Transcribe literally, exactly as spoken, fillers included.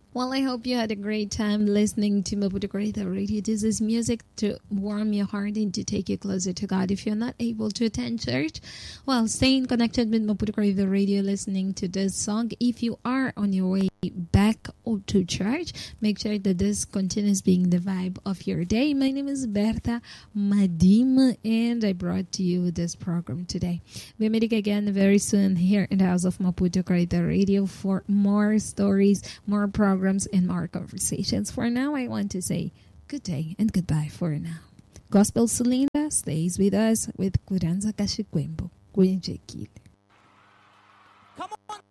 Well, I hope you had a great time listening to Maputo Corridor Radio. This is music to warm your heart and to take you closer to God. If you're not able to attend church, well, staying connected with Maputo Corridor Radio, listening to this song. If you are on your way back to church, make sure that this continues being the vibe of your day. My name is Berta Madim, and I brought to you this program today. We'll meet again very soon here in the house of Maputo Corridor Radio for more stories, more programs, and more conversations. For now, I want to say good day and goodbye for now. Gospel Sulinda stays with us with Kuranza Kashikwembo. Come on.